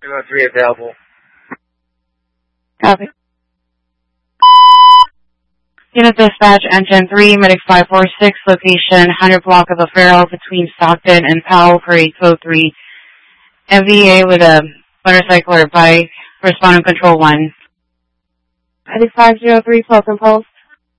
203 available. Copy. Unit Dispatch, Engine 3, Medic 546, location 100 block of O'Farrell between Stockton and Powell for 8203. MVA with a motorcycle or bike, responding control 1. Medic 503, close and pulse.